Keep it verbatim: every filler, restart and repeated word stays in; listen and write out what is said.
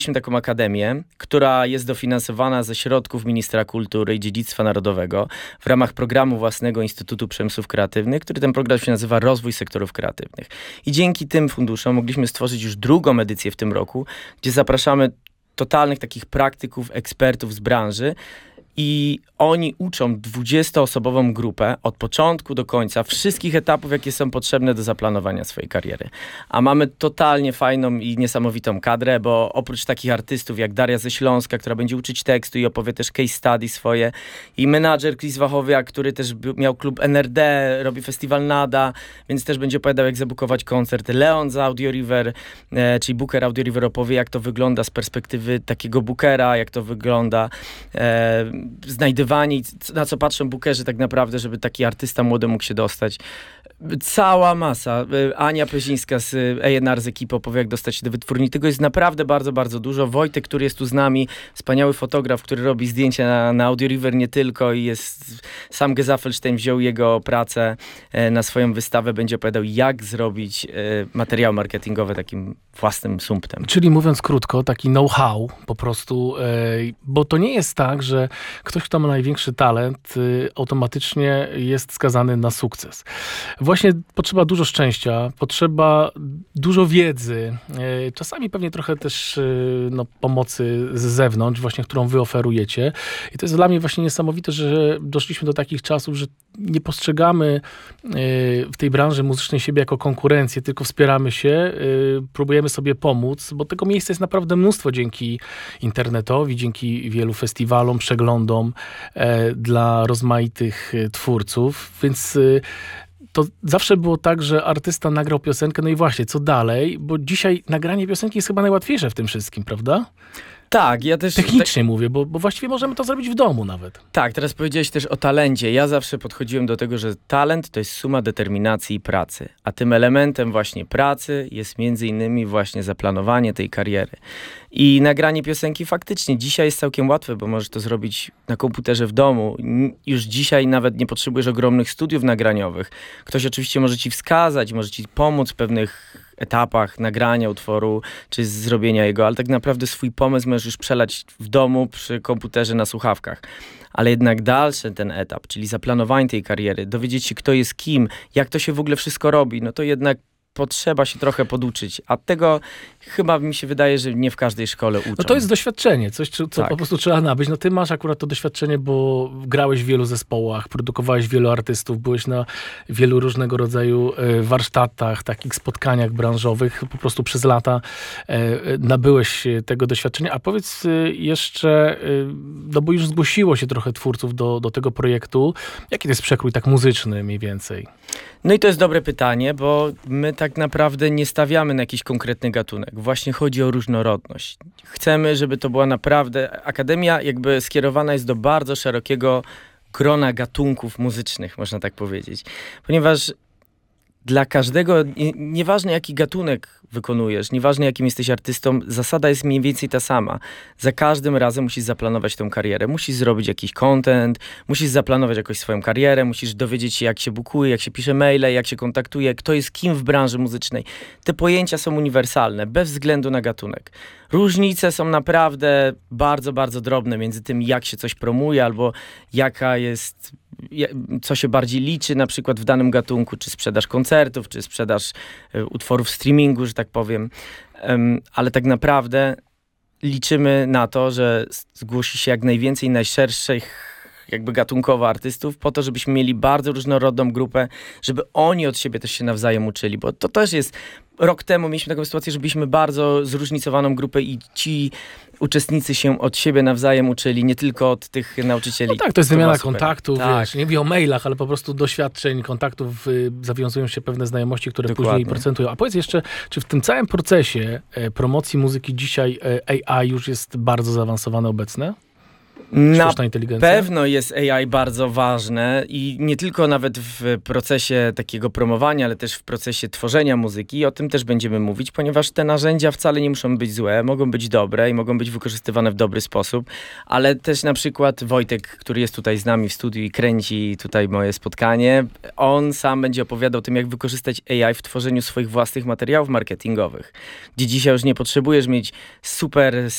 taką akademię, która jest dofinansowana ze środków Ministra Kultury i Dziedzictwa Narodowego w ramach programu własnego Instytutu Przemysłów Kreatywnych, który ten program się nazywa Rozwój Sektorów Kreatywnych. I dzięki tym funduszom mogliśmy stworzyć już drugą edycję w tym roku, gdzie zapraszamy totalnych takich praktyków, ekspertów z branży, i oni uczą dwudziestoosobową grupę od początku do końca wszystkich etapów, jakie są potrzebne do zaplanowania swojej kariery. A mamy totalnie fajną i niesamowitą kadrę, bo oprócz takich artystów jak Daria ze Śląska, która będzie uczyć tekstu i opowie też case study swoje, i menadżer Chris Wachowiak, który też miał klub N R D, robi festiwal Nada, więc też będzie opowiadał, jak zabukować koncert. Leon z Audio River, e, czyli booker Audio River, opowie, jak to wygląda z perspektywy takiego bookera, jak to wygląda e, znajdywanie i na co patrzą bookerzy tak naprawdę, żeby taki artysta młody mógł się dostać. Cała masa. Ania Pyzińska z A and R z ekipy opowie, jak dostać się do wytwórni. Tego jest naprawdę bardzo, bardzo dużo. Wojtek, który jest tu z nami, wspaniały fotograf, który robi zdjęcia na, na Audio River nie tylko i jest, sam Gesaffelstein wziął jego pracę e, na swoją wystawę, będzie opowiadał, jak zrobić e, materiał marketingowy takim własnym sumptem. Czyli mówiąc krótko, taki know-how po prostu, e, bo to nie jest tak, że ktoś, kto ma największy talent, e, automatycznie jest skazany na sukces. Właśnie potrzeba dużo szczęścia, potrzeba dużo wiedzy, e, czasami pewnie trochę też e, no, pomocy z zewnątrz, właśnie którą wy oferujecie. I to jest dla mnie właśnie niesamowite, że doszliśmy do takich czasów, że nie postrzegamy e, w tej branży muzycznej siebie jako konkurencję, tylko wspieramy się, e, próbujemy sobie pomóc, bo tego miejsca jest naprawdę mnóstwo dzięki internetowi, dzięki wielu festiwalom, przeglądom e, dla rozmaitych e, twórców, więc e, to zawsze było tak, że artysta nagrał piosenkę, no i właśnie, co dalej? Bo dzisiaj nagranie piosenki jest chyba najłatwiejsze w tym wszystkim, prawda? Tak, ja też... Technicznie tak, mówię, bo, bo właściwie możemy to zrobić w domu nawet. Tak, teraz powiedziałeś też o talencie. Ja zawsze podchodziłem do tego, że talent to jest suma determinacji i pracy. A tym elementem właśnie pracy jest między innymi właśnie zaplanowanie tej kariery. I nagranie piosenki faktycznie dzisiaj jest całkiem łatwe, bo możesz to zrobić na komputerze w domu. Już dzisiaj nawet nie potrzebujesz ogromnych studiów nagraniowych. Ktoś oczywiście może ci wskazać, może ci pomóc w pewnych etapach nagrania utworu, czy zrobienia jego, ale tak naprawdę swój pomysł możesz już przelać w domu przy komputerze na słuchawkach. Ale jednak dalszy ten etap, czyli zaplanowanie tej kariery, dowiedzieć się, kto jest kim, jak to się w ogóle wszystko robi, no to jednak potrzeba się trochę poduczyć, a tego chyba mi się wydaje, że nie w każdej szkole uczą. No to jest doświadczenie, coś, co tak. po prostu trzeba nabyć. No ty masz akurat to doświadczenie, bo grałeś w wielu zespołach, produkowałeś wielu artystów, byłeś na wielu różnego rodzaju warsztatach, takich spotkaniach branżowych, po prostu przez lata nabyłeś tego doświadczenia. A powiedz jeszcze, no bo już zgłosiło się trochę twórców do, do tego projektu. Jaki to jest przekrój tak muzyczny mniej więcej? No i to jest dobre pytanie, bo my tak naprawdę nie stawiamy na jakiś konkretny gatunek. Właśnie chodzi o różnorodność. Chcemy, żeby to była naprawdę... Akademia jakby skierowana jest do bardzo szerokiego grona gatunków muzycznych, można tak powiedzieć. Ponieważ dla każdego, nie, nieważne jaki gatunek wykonujesz, nieważne jakim jesteś artystą, zasada jest mniej więcej ta sama. Za każdym razem musisz zaplanować tą karierę. Musisz zrobić jakiś content, musisz zaplanować jakoś swoją karierę, musisz dowiedzieć się, jak się bookuje, jak się pisze maile, jak się kontaktuje, kto jest kim w branży muzycznej. Te pojęcia są uniwersalne, bez względu na gatunek. Różnice są naprawdę bardzo, bardzo drobne między tym, jak się coś promuje, albo jaka jest... co się bardziej liczy na przykład w danym gatunku, czy sprzedaż koncertów, czy sprzedaż y, utworów streamingu, że tak powiem. Um, ale tak naprawdę liczymy na to, że zgłosi się jak najwięcej najszerszych jakby gatunkowo artystów, po to, żebyśmy mieli bardzo różnorodną grupę, żeby oni od siebie też się nawzajem uczyli, bo to też jest... Rok temu mieliśmy taką sytuację, że byliśmy bardzo zróżnicowaną grupę i ci uczestnicy się od siebie nawzajem uczyli, nie tylko od tych nauczycieli. No tak, to jest to wymiana kontaktów, tak. Wiesz, nie mówię o mailach, ale po prostu doświadczeń, kontaktów, y, zawiązują się pewne znajomości, które Dokładnie. Później procentują. A powiedz jeszcze, czy w tym całym procesie e, promocji muzyki dzisiaj e, A I już jest bardzo zaawansowane obecne? Na sztuczna inteligencja? pewno jest A I bardzo ważne i nie tylko nawet w procesie takiego promowania, ale też w procesie tworzenia muzyki. I o tym też będziemy mówić, ponieważ te narzędzia wcale nie muszą być złe, mogą być dobre i mogą być wykorzystywane w dobry sposób, ale też na przykład Wojtek, który jest tutaj z nami w studiu i kręci tutaj moje spotkanie, on sam będzie opowiadał o tym, jak wykorzystać A I w tworzeniu swoich własnych materiałów marketingowych, gdzie dzisiaj już nie potrzebujesz mieć super